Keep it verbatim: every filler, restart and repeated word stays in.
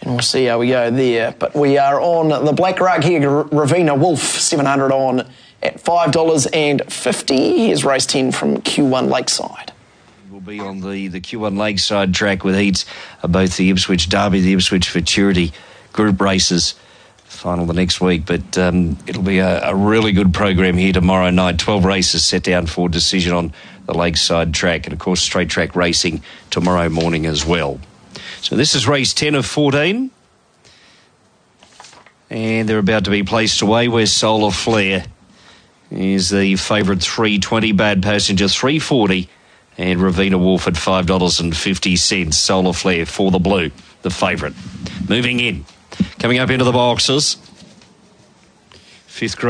And we'll see how we go there. But we are on the Black Rock here, Ravina Wolf, seven hundred on at five dollars fifty. Here's race ten from Q one Lakeside. We'll be on the, the Q one Lakeside track with heats of both the Ipswich Derby, the Ipswich Futurity group races. Final the next week, but um, it'll be a, a really good program here tomorrow night. twelve races set down for decision on the Lakeside track, and of course straight track racing tomorrow morning as well. So this is race ten of fourteen, and they're about to be placed away where Solar Flare is the favourite three twenty, Bad Passenger three forty, and Ravina Wolf at five dollars fifty. Solar Flare for the blue, the favourite. Moving in, coming up into the boxes, fifth grade.